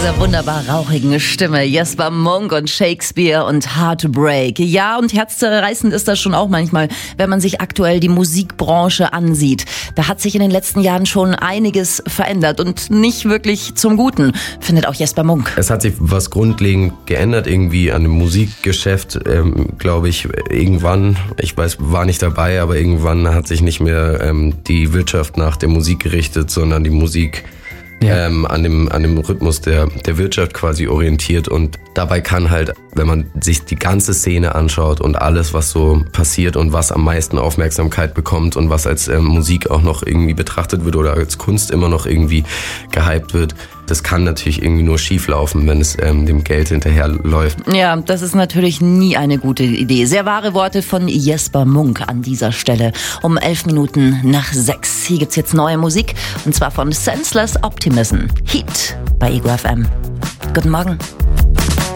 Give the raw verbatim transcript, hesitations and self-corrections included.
dieser wunderbar rauchigen Stimme. Jesper Munk und Shakespeare und Heartbreak. Ja, und herzzerreißend ist das schon auch manchmal, wenn man sich aktuell die Musikbranche ansieht. Da hat sich in den letzten Jahren schon einiges verändert und nicht wirklich zum Guten, findet auch Jesper Munk. Es hat sich was grundlegend geändert irgendwie an dem Musikgeschäft, ähm, glaube ich, irgendwann, ich weiß, war nicht dabei, aber irgendwann hat sich nicht mehr ähm, die Wirtschaft nach der Musik gerichtet, sondern die Musik Ja. Ähm, an dem, an dem Rhythmus der, der Wirtschaft quasi orientiert. Und dabei kann halt, wenn man sich die ganze Szene anschaut und alles, was so passiert und was am meisten Aufmerksamkeit bekommt und was als ähm, Musik auch noch irgendwie betrachtet wird oder als Kunst immer noch irgendwie gehypt wird, das kann natürlich irgendwie nur schief laufen, wenn es ähm, dem Geld hinterherläuft. Ja, das ist natürlich nie eine gute Idee. Sehr wahre Worte von Jesper Munk an dieser Stelle. Um elf Minuten nach sechs. Hier gibt's jetzt neue Musik und zwar von Senseless Optimism. Heat bei Ego F M. Guten Morgen.